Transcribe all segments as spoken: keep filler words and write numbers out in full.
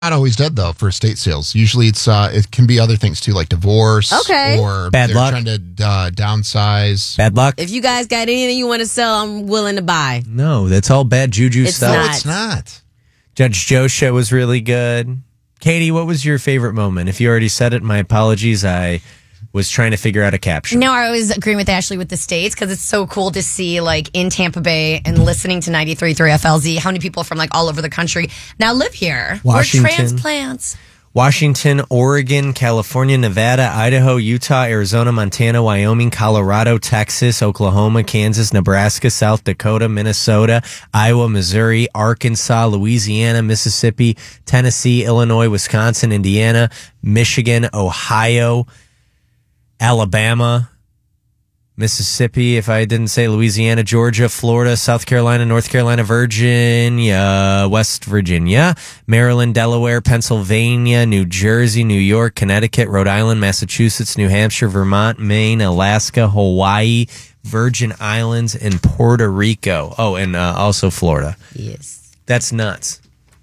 Not always dead though for estate sales. Usually it's uh, it can be other things too, like divorce. Okay. Or Bad they're luck. trying to uh, downsize. Bad luck? If you guys got anything you want to sell, I'm willing to buy. No, that's all bad juju It's stuff. No, not. it's not. Judge Joe's show was really good. Katie, what was your favorite moment? If you already said it, my apologies. I was trying to figure out a caption. No, I was agreeing with Ashley with the states because it's so cool to see, like, in Tampa Bay and listening to ninety-three point three F L Z, how many people from, like, all over the country now live here. Washington. We're transplants. Washington, Oregon, California, Nevada, Idaho, Utah, Arizona, Montana, Wyoming, Colorado, Texas, Oklahoma, Kansas, Nebraska, South Dakota, Minnesota, Iowa, Missouri, Arkansas, Louisiana, Mississippi, Tennessee, Illinois, Wisconsin, Indiana, Michigan, Ohio, Alabama, Mississippi, if I didn't say Louisiana, Georgia, Florida, South Carolina, North Carolina, Virginia, West Virginia, Maryland, Delaware, Pennsylvania, New Jersey, New York, Connecticut, Rhode Island, Massachusetts, New Hampshire, Vermont, Maine, Alaska, Hawaii, Virgin Islands, and Puerto Rico. Oh, and uh, also Florida. Yes. That's nuts.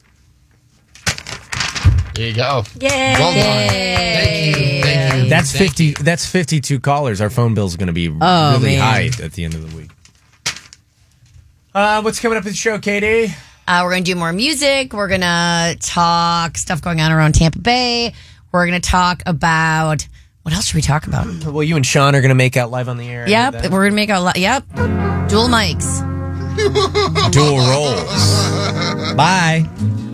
There you go. Yay. Well done. Thank you. Thank you. That's Thank fifty. you. That's fifty-two callers. Our phone bill's going to be Oh, really man. high at the end of the week. Uh, what's coming up with the show, Katie? Uh, we're going to do more music. We're going to talk stuff going on around Tampa Bay. We're going to talk about, what else should we talk about? Well, you and Sean are going to make out live on the air. I Yep. heard that. We're going to make our, li- yep. Dual mics. Dual roles. Bye.